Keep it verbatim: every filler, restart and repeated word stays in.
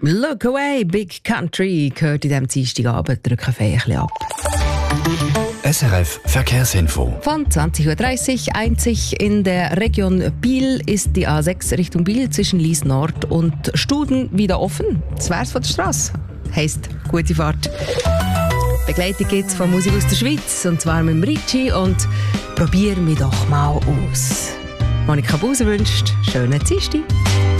Look away, Big Country gehört in diesem Dienstagabend. Drücken wir ein bisschen ab. S R F Verkehrsinfo. Von zwanzig Uhr dreißig einzig in der Region Biel ist die A sechs Richtung Biel zwischen Lies Nord und Studen wieder offen. Das wär's von der Straße. Heisst, gute Fahrt. Begleitung gibt's von Musik aus der Schweiz, und zwar mit dem Ricci, und probier mich doch mal aus. Monika Buser wünscht schönen Dienstag.